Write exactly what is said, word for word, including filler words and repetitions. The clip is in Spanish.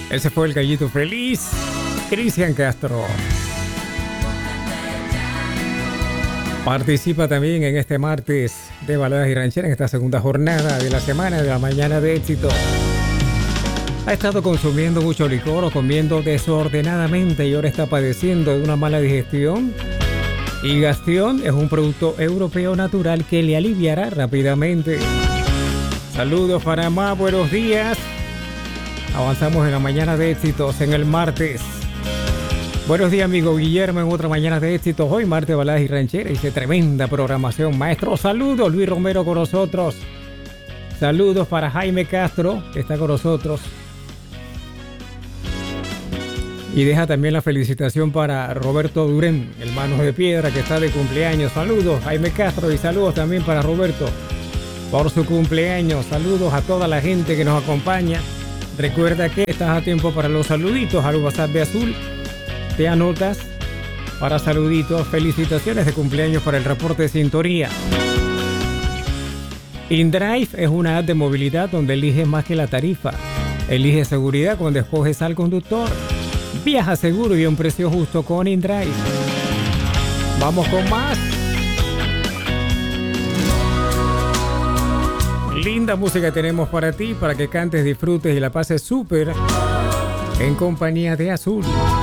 Ese fue el gallito feliz, Cristian Castro. Participa también en este martes de Baladas y Rancheras, en esta segunda jornada de la semana de la mañana de éxito. Ha estado consumiendo mucho licor o comiendo desordenadamente y ahora está padeciendo de una mala digestión. Y Gastion es un producto europeo natural que le aliviará rápidamente. Saludos Panamá, buenos días. Avanzamos en la mañana de éxitos en el martes. Buenos días, amigo Guillermo, en otra mañana de éxitos. Hoy martes, Baladas y Rancheras. Dice tremenda programación, maestro. Saludos, Luis Romero con nosotros. Saludos para Jaime Castro, que está con nosotros. Y deja también la felicitación para Roberto Durén, el Manos de Piedra, que está de cumpleaños. Saludos, Jaime Castro, y saludos también para Roberto por su cumpleaños. Saludos a toda la gente que nos acompaña. Recuerda que estás a tiempo para los saluditos al WhatsApp de Azul. Te anotas para saluditos. Felicitaciones de cumpleaños para el reporte de sintonía. InDrive es una app de movilidad donde eliges más que la tarifa. Elige seguridad cuando escoges al conductor. Viaja seguro y a un precio justo con InDrive. Vamos con más. Linda música tenemos para ti, para que cantes, disfrutes y la pases súper en compañía de Azul.